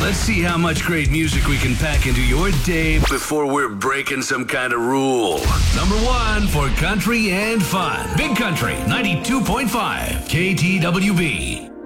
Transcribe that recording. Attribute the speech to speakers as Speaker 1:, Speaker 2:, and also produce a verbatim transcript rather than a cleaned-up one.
Speaker 1: Let's see how much great music we can pack into your day before we're breaking some kind of rule. Number one for country and fun. Big Country ninety-two point five K T W B.